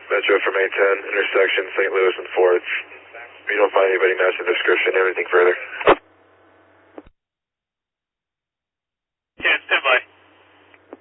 Metro from A10, intersection St. Louis and 4th. You don't find anybody matching the description. Anything further?